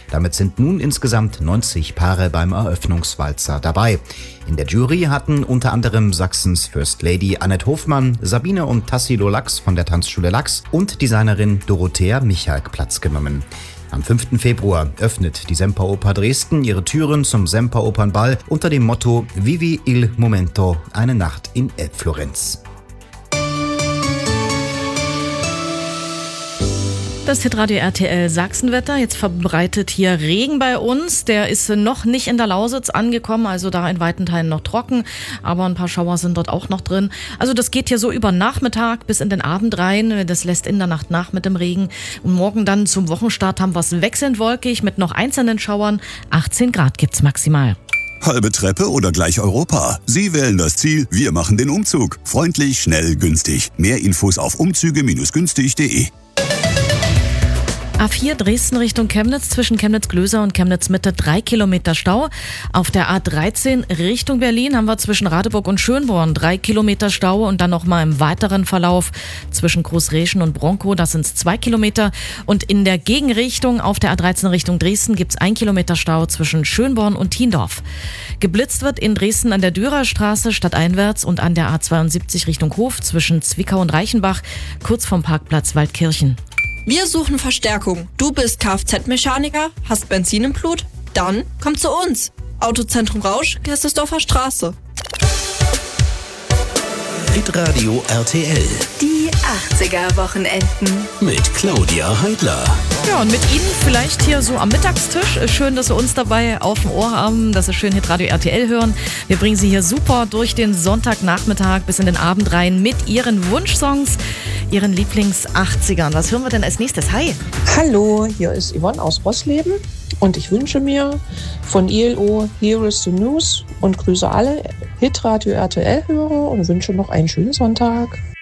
Damit sind nun insgesamt 90 Paare beim Eröffnungswalzer dabei. In der Jury hatten unter anderem Sachsens First Lady Annette Hofmann, Sabine und Tassilo Lachs von der Tanzschule Lachs und Designerin Dorothea Michalk Platz genommen. Am 5. Februar öffnet die Semperoper Dresden ihre Türen zum Semperopernball unter dem Motto Vivi il Momento, eine Nacht in Elbflorenz. Das Hitradio RTL Sachsenwetter. Jetzt verbreitet hier Regen bei uns. Der ist noch nicht in der Lausitz angekommen, also da in weiten Teilen noch trocken. Aber ein paar Schauer sind dort auch noch drin. Also das geht hier so über Nachmittag bis in den Abend rein. Das lässt in der Nacht nach mit dem Regen. Und morgen dann zum Wochenstart haben wir es wechselnd wolkig mit noch einzelnen Schauern. 18 Grad gibt's maximal. Halbe Treppe oder gleich Europa? Sie wählen das Ziel, wir machen den Umzug. Freundlich, schnell, günstig. Mehr Infos auf umzüge-günstig.de. A4 Dresden Richtung Chemnitz, zwischen Chemnitz-Glöser und Chemnitz-Mitte 3 Kilometer Stau. Auf der A13 Richtung Berlin haben wir zwischen Radeburg und Schönborn 3 Kilometer Stau und dann nochmal im weiteren Verlauf zwischen Großreschen und Bronkow, das sind 2 Kilometer. Und in der Gegenrichtung auf der A13 Richtung Dresden gibt's 1 Kilometer Stau zwischen Schönborn und Thiendorf. Geblitzt wird in Dresden an der Dürerstraße stadteinwärts und an der A72 Richtung Hof zwischen Zwickau und Reichenbach, kurz vom Parkplatz Waldkirchen. Wir suchen Verstärkung. Du bist Kfz-Mechaniker, hast Benzin im Blut? Dann komm zu uns. Autozentrum Rausch, Gerstesdorfer Straße. Hitradio RTL. Die 80er-Wochenenden. Mit Claudia Heidler. Ja, und mit Ihnen vielleicht hier so am Mittagstisch. Schön, dass Sie uns dabei auf dem Ohr haben, dass Sie schön Hitradio RTL hören. Wir bringen Sie hier super durch den Sonntagnachmittag bis in den Abend rein mit Ihren Wunschsongs, Ihren Lieblings-80ern. Was hören wir denn als nächstes? Hi! Hallo, hier ist Yvonne aus Rossleben und ich wünsche mir von ILO Here is the News und grüße alle Hitradio RTL-Hörer und wünsche noch einen schönen Sonntag.